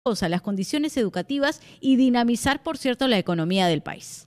a las condiciones educativas y dinamizar, por cierto, la economía del país.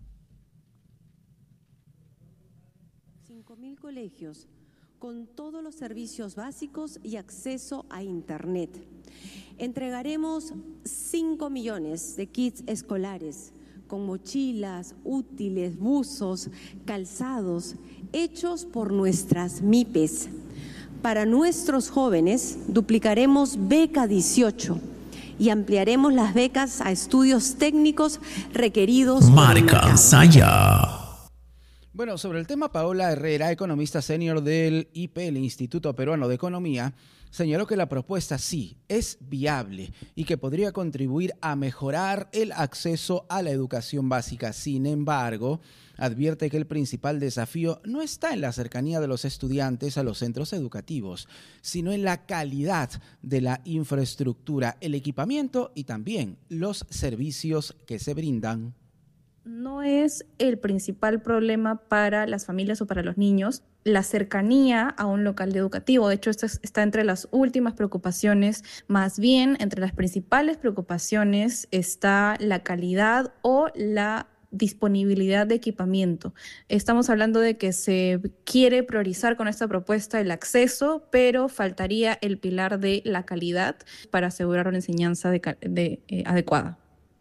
5.000 colegios con todos los servicios básicos y acceso a Internet. Entregaremos 5 millones de kits escolares con mochilas, útiles, buzos, calzados, hechos por nuestras MIPES. Para nuestros jóvenes duplicaremos Beca 18 y ampliaremos las becas a estudios técnicos requeridos. Marca Saya. Bueno, sobre el tema, Paola Herrera, economista senior del IPE, el Instituto Peruano de Economía, señaló que la propuesta sí es viable y que podría contribuir a mejorar el acceso a la educación básica. Sin embargo, advierte que el principal desafío no está en la cercanía de los estudiantes a los centros educativos, sino en la calidad de la infraestructura, el equipamiento y también los servicios que se brindan. No es el principal problema para las familias o para los niños la cercanía a un local educativo. De hecho, esto está entre las últimas preocupaciones. Más bien, entre las principales preocupaciones está la calidad o la disponibilidad de equipamiento. Estamos hablando de que se quiere priorizar con esta propuesta el acceso, pero faltaría el pilar de la calidad para asegurar una enseñanza adecuada.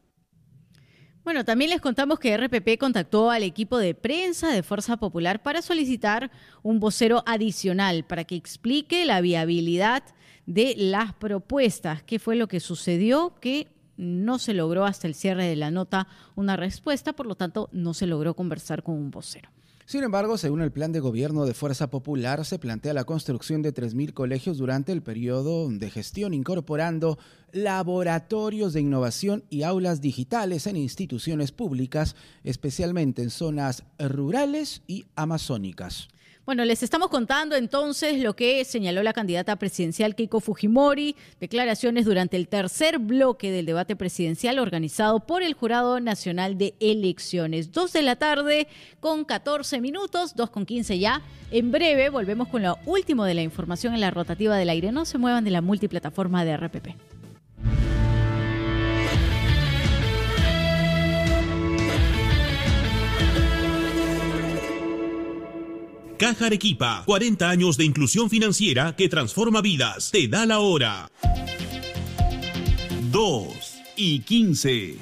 Bueno, también les contamos que RPP contactó al equipo de prensa de Fuerza Popular para solicitar un vocero adicional para que explique la viabilidad de las propuestas. ¿Qué fue lo que sucedió? Que no se logró hasta el cierre de la nota una respuesta, por lo tanto no se logró conversar con un vocero. Sin embargo, según el plan de gobierno de Fuerza Popular, se plantea la construcción de 3.000 colegios durante el periodo de gestión, incorporando laboratorios de innovación y aulas digitales en instituciones públicas, especialmente en zonas rurales y amazónicas. Bueno, les estamos contando entonces lo que señaló la candidata presidencial Keiko Fujimori, declaraciones durante el tercer bloque del debate presidencial organizado por el Jurado Nacional de Elecciones. 2:14 p.m, 2:15 ya. En breve volvemos con lo último de la información en la rotativa del aire. No se muevan de la multiplataforma de RPP. Caja Arequipa, 40 años de inclusión financiera que transforma vidas. Te da la hora. 2:15.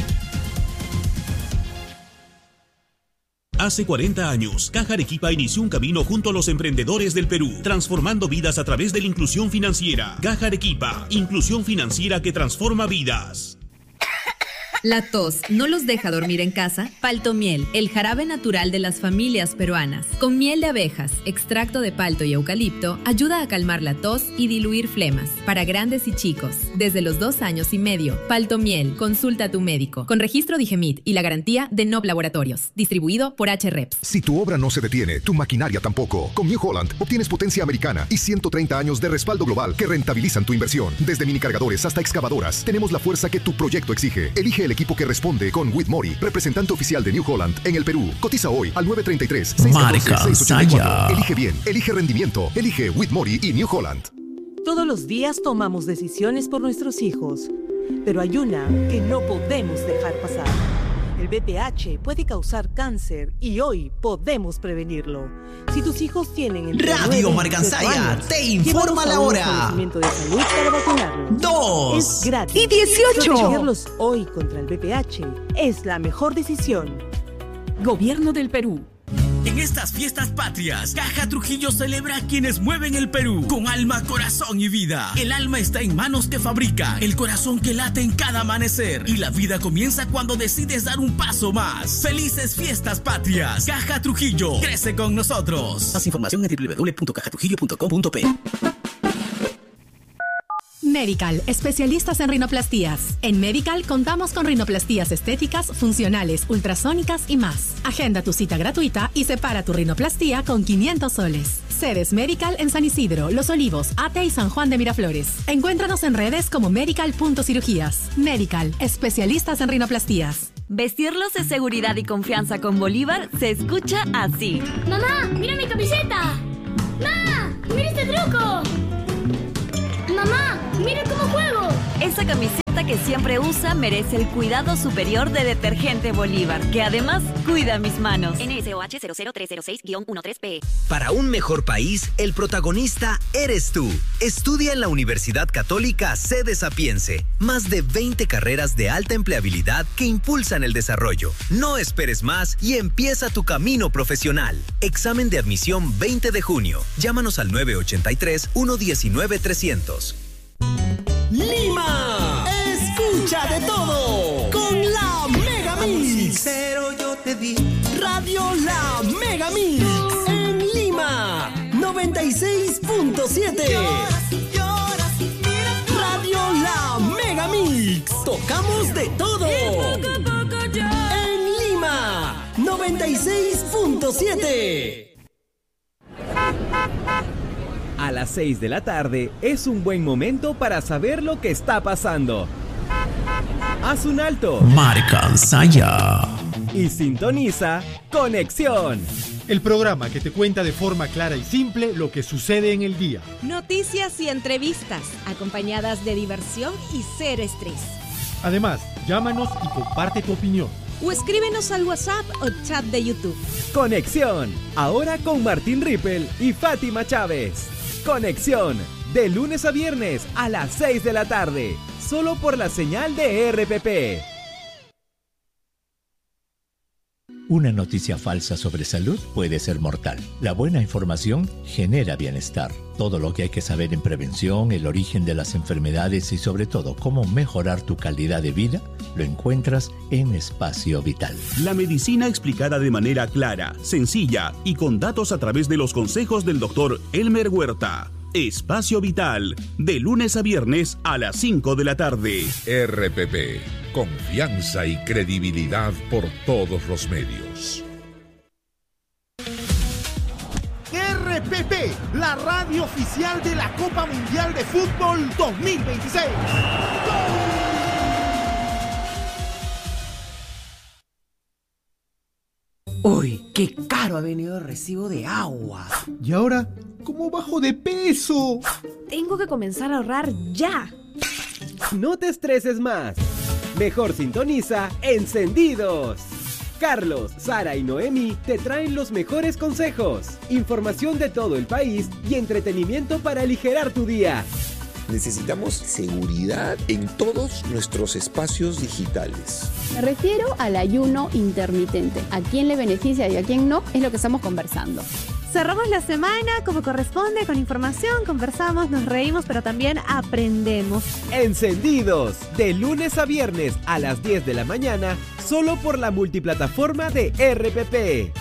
Hace 40 años, Caja Arequipa inició un camino junto a los emprendedores del Perú, transformando vidas a través de la inclusión financiera. Caja Arequipa, inclusión financiera que transforma vidas. ¿La tos no los deja dormir en casa? Paltomiel, el jarabe natural de las familias peruanas. Con miel de abejas, extracto de palto y eucalipto, ayuda a calmar la tos y diluir flemas. Para grandes y chicos, desde los 2 años y medio. Paltomiel, consulta a tu médico. Con registro Digemit y la garantía de Nob Laboratorios. Distribuido por HREPS. Si tu obra no se detiene, tu maquinaria tampoco. Con New Holland obtienes potencia americana y 130 años de respaldo global que rentabilizan tu inversión. Desde minicargadores hasta excavadoras, tenemos la fuerza que tu proyecto exige. Elige el equipo que responde con Whitmore, representante oficial de New Holland en el Perú. Cotiza hoy al 933-614-684. Elige bien, elige rendimiento, elige Whitmore y New Holland. Todos los días tomamos decisiones por nuestros hijos, pero hay una que no podemos dejar pasar. El VPH puede causar cáncer y hoy podemos prevenirlo. Si tus hijos tienen Radio Marcansaya te informa la hora. De salud para vacunarlos. 2 es gratis. Y 18. Protegerlos hoy contra el VPH es la mejor decisión. Gobierno del Perú. En estas fiestas patrias, Caja Trujillo celebra a quienes mueven el Perú con alma, corazón y vida. El alma está en manos que fabrica, el corazón que late en cada amanecer y la vida comienza cuando decides dar un paso más. Felices fiestas patrias. Caja Trujillo, crece con nosotros. Más información en www.cajatrujillo.com.p. Medical, especialistas en rinoplastías. En Medical contamos con rinoplastías estéticas, funcionales, ultrasónicas y más. Agenda tu cita gratuita y separa tu rinoplastía con 500 soles. Sedes Medical en San Isidro, Los Olivos, Ate y San Juan de Miraflores. Encuéntranos en redes como medical.cirugías. Medical, especialistas en rinoplastías. Vestirlos de seguridad y confianza con Bolívar se escucha así. ¡Mamá, mira mi camiseta! ¡Ma, mira este truco! ¡Mamá, mira cómo juego! Esa camiseta que siempre usa merece el cuidado superior de Detergente Bolívar, que además cuida mis manos. NSOH 00306-13P. Para un mejor país, el protagonista eres tú. Estudia en la Universidad Católica Sede Sapiense. Más de 20 carreras de alta empleabilidad que impulsan el desarrollo. No esperes más y empieza tu camino profesional. Examen de admisión 20 de junio. Llámanos al 983-119-300. ¡Lima! ¡Escucha de todo! Con la Mega Mix. Sincero yo te di. Radio La Mega Mix. En Lima. 96.7. Radio La Mega Mix. Tocamos de todo. En Lima. 96.7. A las 6 de la tarde es un buen momento para saber lo que está pasando. Haz un alto. Marcansaya. Y sintoniza Conexión. El programa que te cuenta de forma clara y simple lo que sucede en el día. Noticias y entrevistas, acompañadas de diversión y cero estrés. Además, llámanos y comparte tu opinión. O escríbenos al WhatsApp o chat de YouTube. Conexión, ahora con Martín Rippel y Fátima Chávez. Conexión, de lunes a viernes a las 6 de la tarde, solo por la señal de RPP. Una noticia falsa sobre salud puede ser mortal. La buena información genera bienestar. Todo lo que hay que saber en prevención, el origen de las enfermedades y sobre todo cómo mejorar tu calidad de vida, lo encuentras en Espacio Vital. La medicina explicada de manera clara, sencilla y con datos a través de los consejos del doctor Elmer Huerta. Espacio Vital, de lunes a viernes a las 5 de la tarde. RPP, confianza y credibilidad por todos los medios. RPP, la radio oficial de la Copa Mundial de Fútbol 2026. Uy, qué caro ha venido el recibo de agua. ¿Y ahora cómo bajo de peso? Tengo que comenzar a ahorrar ya. No te estreses más. Mejor sintoniza Encendidos. Carlos, Sara y Noemi te traen los mejores consejos, información de todo el país y entretenimiento para aligerar tu día. Necesitamos seguridad en todos nuestros espacios digitales. Me refiero al ayuno intermitente. ¿A quién le beneficia y a quién no? Es lo que estamos conversando. Cerramos la semana como corresponde, con información, conversamos, nos reímos, pero también aprendemos. Encendidos, de lunes a viernes a las 10 de la mañana, solo por la multiplataforma de RPP.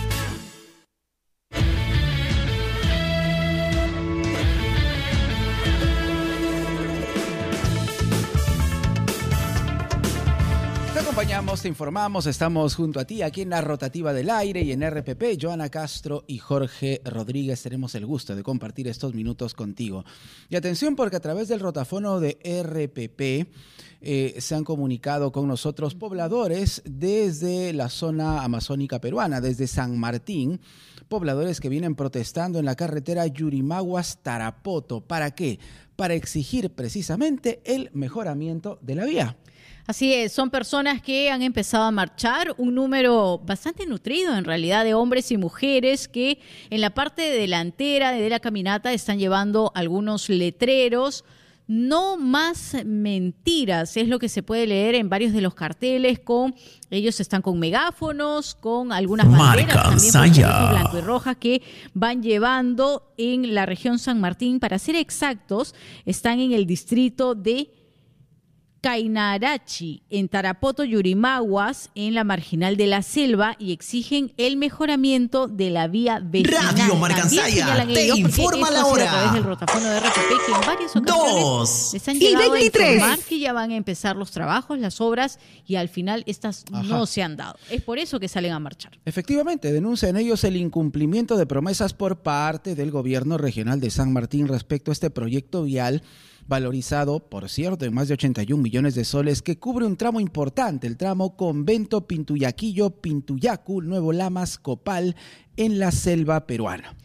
Te informamos, estamos junto a ti aquí en la rotativa del aire y en RPP. Joana Castro y Jorge Rodríguez tenemos el gusto de compartir estos minutos contigo. Y atención, porque a través del rotafono de RPP se han comunicado con nosotros pobladores desde la zona amazónica peruana, desde San Martín, pobladores que vienen protestando en la carretera Yurimaguas-Tarapoto. ¿Para qué? Para exigir precisamente el mejoramiento de la vía. Así es, son personas que han empezado a marchar, un número bastante nutrido en realidad de hombres y mujeres que en la parte delantera de la caminata están llevando algunos letreros. No más mentiras, es lo que se puede leer en varios de los carteles. Ellos están con megáfonos, con algunas banderas también blanco y roja que van llevando en la región San Martín. Para ser exactos, están en el distrito de Cainarachi, en Tarapoto, Yurimaguas, en la marginal de la selva, y exigen el mejoramiento de la vía vecinal. Radio Marcansaya te informa la hora. A través del rotafono de RPP, que en varias ocasiones les han llegado a informar que ya van a empezar los trabajos, las obras, y al final estas no se han dado. Es por eso que salen a marchar. Efectivamente, denuncian ellos el incumplimiento de promesas por parte del gobierno regional de San Martín respecto a este proyecto vial valorizado, por cierto, en más de 81 millones de soles, que cubre un tramo importante, el tramo Convento Pintuyaquillo, Pintuyacu, Nuevo Lamas, Copal, en la selva peruana.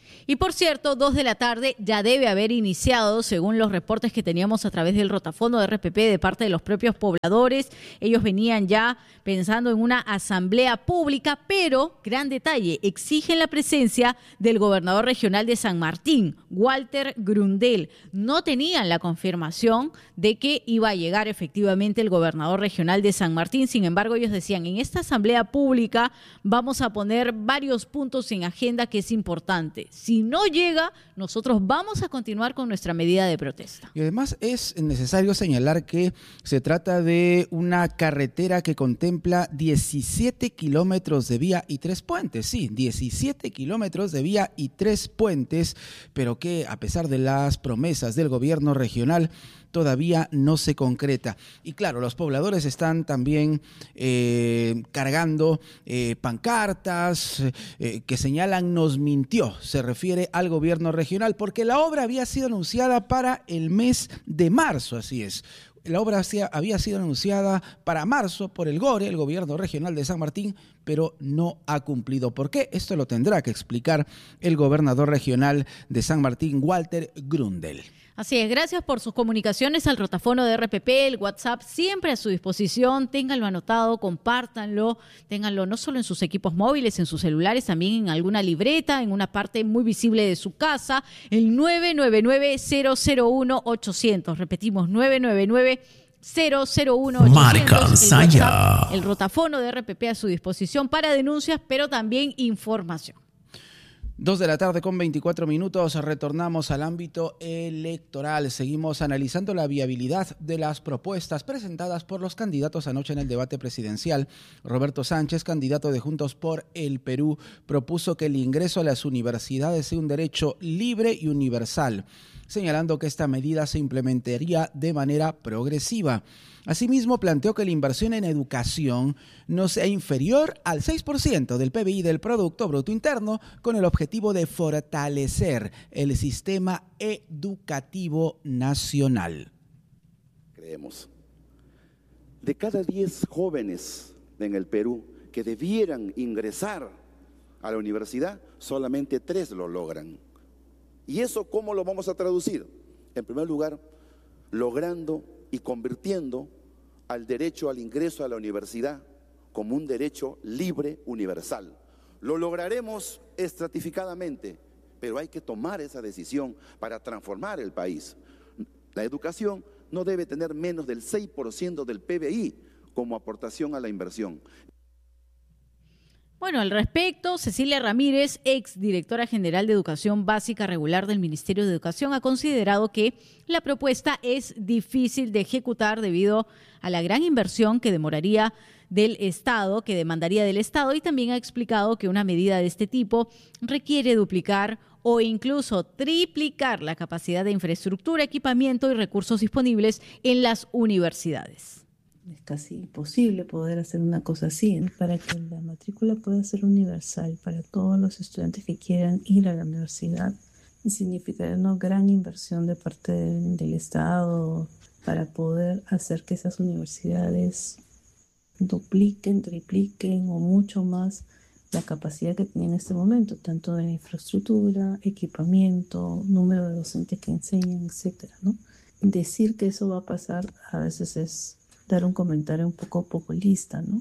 Y por cierto, 2 de la tarde ya debe haber iniciado, según los reportes que teníamos a través del rotafondo de RPP de parte de los propios pobladores. Ellos venían ya pensando en una asamblea pública, pero, gran detalle, exigen la presencia del gobernador regional de San Martín, Walter Grundel. No tenían la confirmación de que iba a llegar efectivamente el gobernador regional de San Martín. Sin embargo, ellos decían, en esta asamblea pública vamos a poner varios puntos en agenda que es importante. Si no llega, nosotros vamos a continuar con nuestra medida de protesta. Y además es necesario señalar que se trata de una carretera que contempla 17 kilómetros de vía y 3 puentes. Sí, 17 kilómetros de vía y 3 puentes, pero que a pesar de las promesas del gobierno regional, todavía no se concreta. Y claro, los pobladores están también cargando pancartas que señalan "nos mintió". Se refiere al gobierno regional porque la obra había sido anunciada para el mes de marzo, así es. La obra había sido anunciada para marzo por el GORE, el gobierno regional de San Martín, pero no ha cumplido. ¿Por qué? Esto lo tendrá que explicar el gobernador regional de San Martín, Walter Grundel. Así es, gracias por sus comunicaciones al rotafono de RPP, el WhatsApp siempre a su disposición, ténganlo anotado, compártanlo, ténganlo no solo en sus equipos móviles, en sus celulares, también en alguna libreta, en una parte muy visible de su casa, el 999-001-800, repetimos, 999-001-800, Marca Saya. El rotafono de RPP a su disposición para denuncias, pero también información. 2 de la tarde con 24 minutos, retornamos al ámbito electoral. Seguimos analizando la viabilidad de las propuestas presentadas por los candidatos anoche en el debate presidencial. Roberto Sánchez, candidato de Juntos por el Perú, propuso que el ingreso a las universidades sea un derecho libre y universal, señalando que esta medida se implementaría de manera progresiva. Asimismo, planteó que la inversión en educación no sea inferior al 6% del PBI del Producto Bruto Interno, con el objetivo de fortalecer el sistema educativo nacional. Creemos, de cada 10 jóvenes en el Perú que debieran ingresar a la universidad, solamente 3 lo logran. ¿Y eso cómo lo vamos a traducir? En primer lugar, logrando y convirtiendo al derecho al ingreso a la universidad como un derecho libre universal. Lo lograremos estratificadamente, pero hay que tomar esa decisión para transformar el país. La educación no debe tener menos del 6% del PBI como aportación a la inversión. Bueno, al respecto, Cecilia Ramírez, exdirectora general de Educación Básica Regular del Ministerio de Educación, ha considerado que la propuesta es difícil de ejecutar debido a la gran inversión que demandaría del Estado, y también ha explicado que una medida de este tipo requiere duplicar o incluso triplicar la capacidad de infraestructura, equipamiento y recursos disponibles en las universidades. Es casi imposible poder hacer una cosa así, ¿no? Para que la matrícula pueda ser universal para todos los estudiantes que quieran ir a la universidad. Significaría una gran inversión de parte del Estado para poder hacer que esas universidades dupliquen, tripliquen o mucho más la capacidad que tienen en este momento, tanto de infraestructura, equipamiento, número de docentes que enseñan, etcétera, ¿no? Decir que eso va a pasar a veces es dar un comentario un poco populista, ¿no?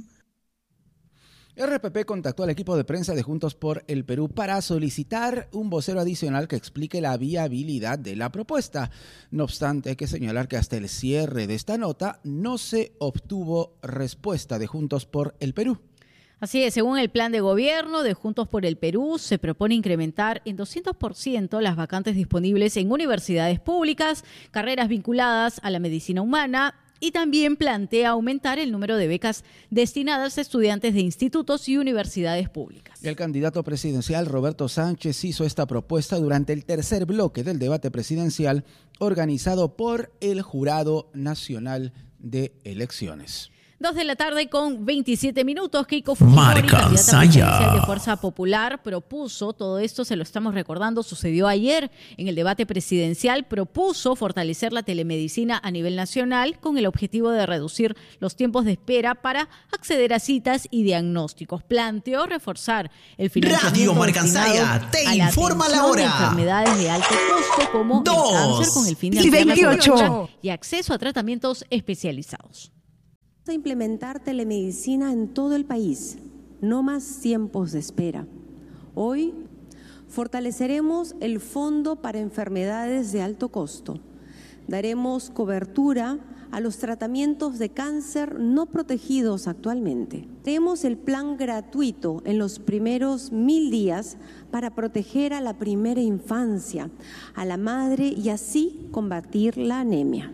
RPP contactó al equipo de prensa de Juntos por el Perú para solicitar un vocero adicional que explique la viabilidad de la propuesta. No obstante, hay que señalar que hasta el cierre de esta nota no se obtuvo respuesta de Juntos por el Perú. Así es, según el plan de gobierno de Juntos por el Perú, se propone incrementar en 200% las vacantes disponibles en universidades públicas, carreras vinculadas a la medicina humana, y también plantea aumentar el número de becas destinadas a estudiantes de institutos y universidades públicas. El candidato presidencial Roberto Sánchez hizo esta propuesta durante el tercer bloque del debate presidencial organizado por el Jurado Nacional de Elecciones. 2:27 Keiko Fujimori, candidata presidencial de Fuerza Popular, propuso, todo esto se lo estamos recordando, sucedió ayer en el debate presidencial, propuso fortalecer la telemedicina a nivel nacional con el objetivo de reducir los tiempos de espera para acceder a citas y diagnósticos. Planteó reforzar el financiamiento Radio Marcansaya te informa la hora. De enfermedades de alto costo como el cáncer con el fin de ampliar la cobertura y acceso a tratamientos especializados. A implementar telemedicina en todo el país, no más tiempos de espera. Hoy fortaleceremos el Fondo para Enfermedades de Alto Costo. Daremos cobertura a los tratamientos de cáncer no protegidos actualmente. Tenemos el plan gratuito en los primeros 1000 días para proteger a la primera infancia, a la madre y así combatir la anemia.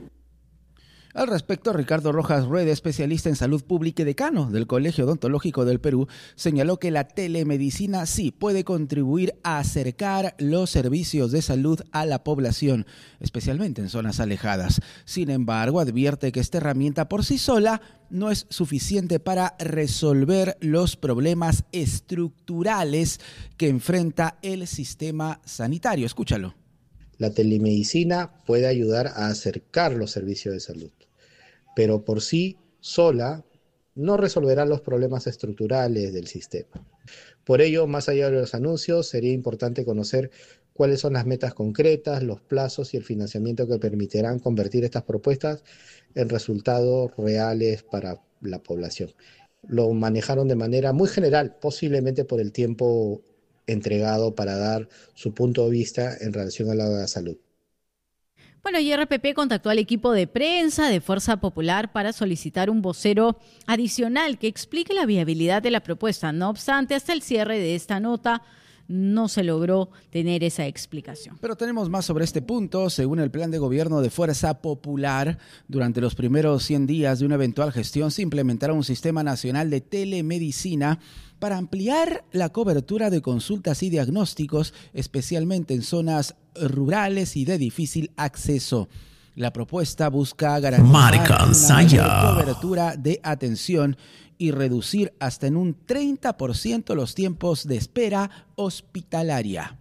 Al respecto, Ricardo Rojas Rueda, especialista en salud pública y decano del Colegio Odontológico del Perú, señaló que la telemedicina sí puede contribuir a acercar los servicios de salud a la población, especialmente en zonas alejadas. Sin embargo, advierte que esta herramienta por sí sola no es suficiente para resolver los problemas estructurales que enfrenta el sistema sanitario. Escúchalo. La telemedicina puede ayudar a acercar los servicios de salud, pero por sí sola no resolverá los problemas estructurales del sistema. Por ello, más allá de los anuncios, sería importante conocer cuáles son las metas concretas, los plazos y el financiamiento que permitirán convertir estas propuestas en resultados reales para la población. Lo manejaron de manera muy general, posiblemente por el tiempo entregado para dar su punto de vista en relación a la salud. Bueno, y RPP contactó al equipo de prensa de Fuerza Popular para solicitar un vocero adicional que explique la viabilidad de la propuesta. No obstante, hasta el cierre de esta nota no se logró tener esa explicación. Pero tenemos más sobre este punto. Según el plan de gobierno de Fuerza Popular, durante los primeros 100 días de una eventual gestión se implementará un sistema nacional de telemedicina para ampliar la cobertura de consultas y diagnósticos, especialmente en zonas rurales y de difícil acceso. La propuesta busca garantizar una mayor cobertura de atención y reducir hasta en un 30% los tiempos de espera hospitalaria.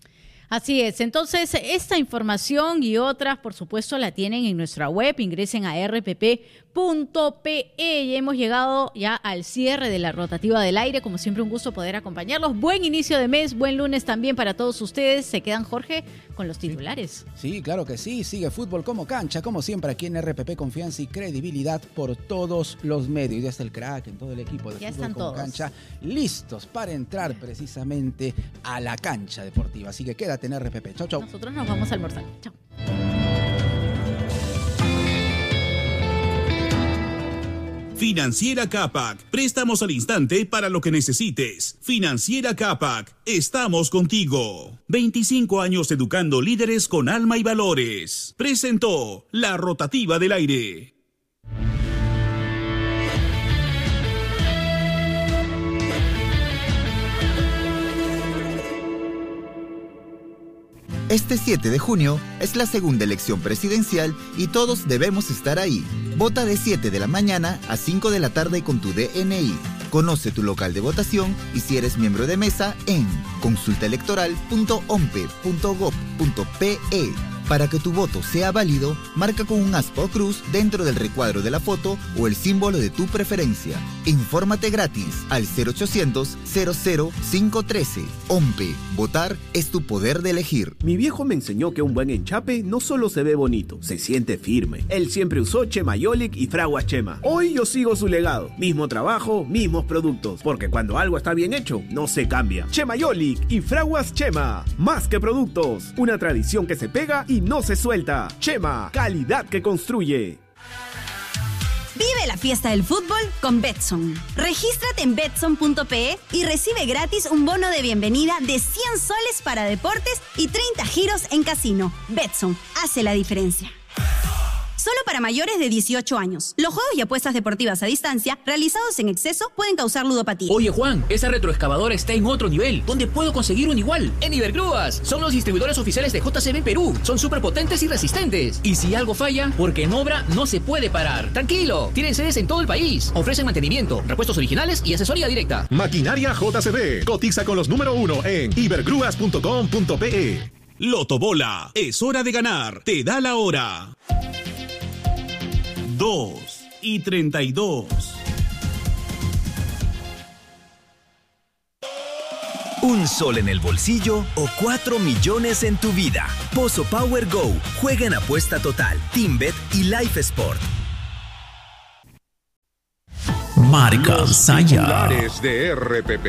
Así es. Entonces, esta información y otras, por supuesto, la tienen en nuestra web. Ingresen a rpp.pe. Y hemos llegado ya al cierre de la rotativa del aire. Como siempre, un gusto poder acompañarlos. Buen inicio de mes, buen lunes también para todos ustedes. Se quedan, Jorge, con los titulares. Sí, claro que sí. Sigue Fútbol como Cancha, como siempre aquí en RPP, confianza y credibilidad por todos los medios. Ya está el crack en todo el equipo de ya Fútbol como todos. Cancha, listos para entrar precisamente a la cancha deportiva. Así que quédate en RPP. Chau, chau. Nosotros nos vamos a almorzar. Chau. Financiera Capac, préstamos al instante para lo que necesites. Financiera Capac, estamos contigo. 25 años educando líderes con alma y valores. Presentó la rotativa del aire. Este 7 de junio es la segunda elección presidencial y todos debemos estar ahí. Vota de 7 de la mañana a 5 de la tarde con tu DNI. Conoce tu local de votación y si eres miembro de mesa en consultaelectoral.ompe.gov.pe. Para que tu voto sea válido, marca con un aspa o cruz dentro del recuadro de la foto o el símbolo de tu preferencia. Infórmate gratis al 0800 00 513. OMPE. Votar es tu poder de elegir. Mi viejo me enseñó que un buen enchape no solo se ve bonito, se siente firme. Él siempre usó Chemayolic y Fraguas Chema. Hoy yo sigo su legado. Mismo trabajo, mismos productos. Porque cuando algo está bien hecho, no se cambia. Chemayolic y Fraguas Chema. Más que productos. Una tradición que se pega y no se suelta. Chema, calidad que construye. Vive la fiesta del fútbol con Betson. Regístrate en betson.pe y recibe gratis un bono de bienvenida de 100 soles para deportes y 30 giros en casino. Betson hace la diferencia. solo para mayores de 18 años. Los juegos y apuestas deportivas a distancia realizados en exceso pueden causar ludopatía. Oye Juan, esa retroexcavadora está en otro nivel. ¿Dónde puedo conseguir un igual? En Ibergrúas. Son los distribuidores oficiales de JCB Perú. Son súper potentes y resistentes. Y si algo falla, porque en obra no se puede parar. Tranquilo, tienen sedes en todo el país. Ofrecen mantenimiento, repuestos originales y asesoría directa. Maquinaria JCB. Cotiza con los número 1 en ibergrúas.com.pe. Lotobola, es hora de ganar. Te da la hora. 2:32. ¿Un sol en el bolsillo o 4 millones en tu vida? Pozo Power Go. Juega en apuesta total, TeamBet y Life Sport. Marca Saya. Titulares de RPP.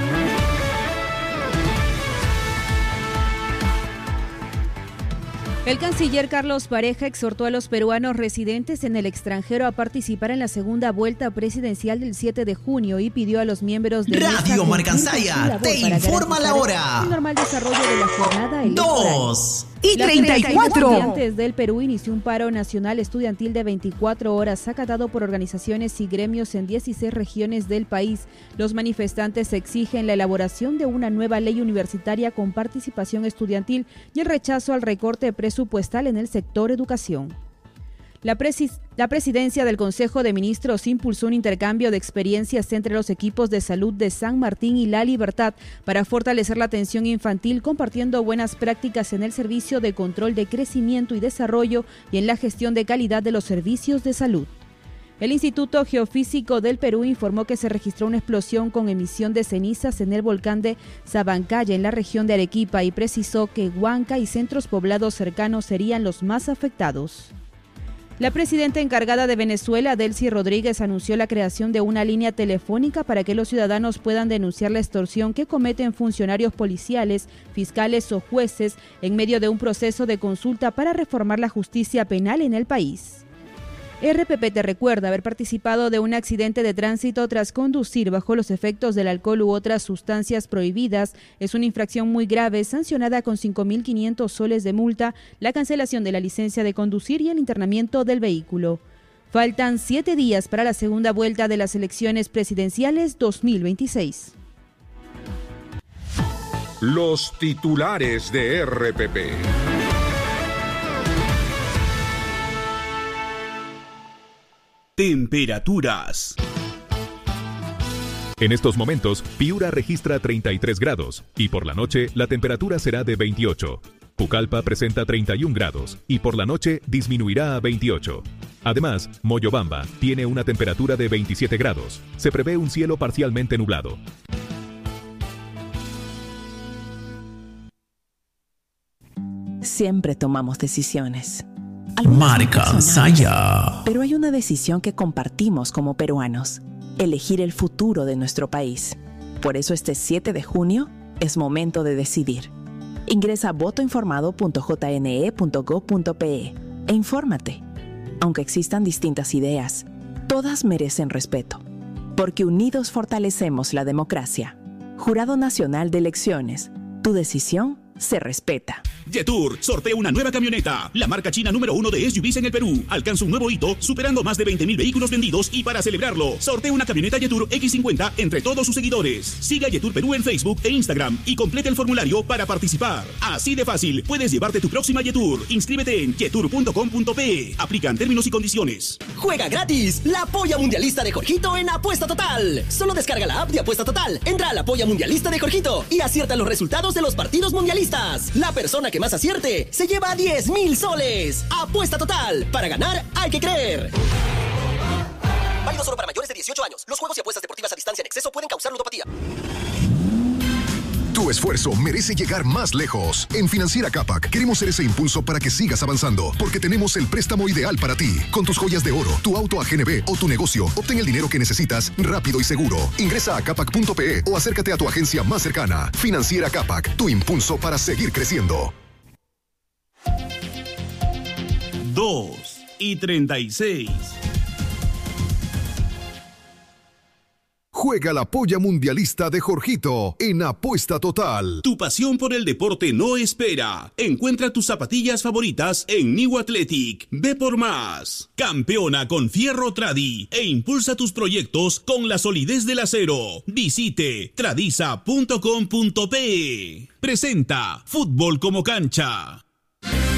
El canciller Carlos Pareja exhortó a los peruanos residentes en el extranjero a participar en la segunda vuelta presidencial del 7 de junio y pidió a los miembros de Radio Marcansaya te informa la hora. El normal desarrollo de la jornada electoral. 2:34. Los estudiantes del Perú inició un paro nacional estudiantil de 24 horas acatado por organizaciones y gremios en 16 regiones del país. Los manifestantes exigen la elaboración de una nueva ley universitaria con participación estudiantil y el rechazo al recorte presupuestal en el sector educación. La presidencia del Consejo de Ministros impulsó un intercambio de experiencias entre los equipos de salud de San Martín y La Libertad para fortalecer la atención infantil, compartiendo buenas prácticas en el servicio de control de crecimiento y desarrollo y en la gestión de calidad de los servicios de salud. El Instituto Geofísico del Perú informó que se registró una explosión con emisión de cenizas en el volcán de Sabancaya, en la región de Arequipa, y precisó que Huanca y centros poblados cercanos serían los más afectados. La presidenta encargada de Venezuela, Delcy Rodríguez, anunció la creación de una línea telefónica para que los ciudadanos puedan denunciar la extorsión que cometen funcionarios policiales, fiscales o jueces en medio de un proceso de consulta para reformar la justicia penal en el país. RPP te recuerda haber participado de un accidente de tránsito tras conducir bajo los efectos del alcohol u otras sustancias prohibidas. Es una infracción muy grave, sancionada con 5.500 soles de multa, la cancelación de la licencia de conducir y el internamiento del vehículo. Faltan 7 días para la segunda vuelta de las elecciones presidenciales 2026. Los titulares de RPP. Temperaturas. En estos momentos, Piura registra 33 grados y por la noche la temperatura será de 28. Pucallpa presenta 31 grados y por la noche disminuirá a 28. Además, Moyobamba tiene una temperatura de 27 grados. Se prevé un cielo parcialmente nublado. Siempre tomamos decisiones. Marca Saya. Pero hay una decisión que compartimos como peruanos: elegir el futuro de nuestro país. Por eso este 7 de junio es momento de decidir. Ingresa a votoinformado.jne.gov.pe e infórmate. Aunque existan distintas ideas, todas merecen respeto. Porque unidos fortalecemos la democracia. Jurado Nacional de Elecciones. Tu decisión se respeta. Yetur sortea una nueva camioneta, la marca china número 1 de SUVs en el Perú. Alcanza un nuevo hito, superando más de 20.000 vehículos vendidos, y para celebrarlo, sortea una camioneta Yetur X50 entre todos sus seguidores. Siga Yetur Perú en Facebook e Instagram y complete el formulario para participar. Así de fácil, puedes llevarte tu próxima Yetur. Inscríbete en yetur.com.pe. Aplican términos y condiciones. Juega gratis la polla mundialista de Jorgito en Apuesta Total. Solo descarga la app de Apuesta Total, entra a la polla mundialista de Jorgito y acierta los resultados de los partidos mundialistas. La persona que más acierte se lleva 10.000 soles. Apuesta Total. Para ganar hay que creer. Válido solo para mayores de 18 años. Los juegos y apuestas deportivas a distancia en exceso pueden causar ludopatía. Tu esfuerzo merece llegar más lejos. En Financiera Capac queremos ser ese impulso para que sigas avanzando, porque tenemos el préstamo ideal para ti. Con tus joyas de oro, tu auto a GNB o tu negocio, obtén el dinero que necesitas rápido y seguro. Ingresa a capac.pe o acércate a tu agencia más cercana. Financiera Capac, tu impulso para seguir creciendo. 2:36. Juega la polla mundialista de Jorgito en Apuesta Total. Tu pasión por el deporte no espera. Encuentra tus zapatillas favoritas en New Athletic. Ve por más. Campeona con Fierro Tradi e impulsa tus proyectos con la solidez del acero. Visite tradiza.com.pe. Presenta Fútbol como cancha.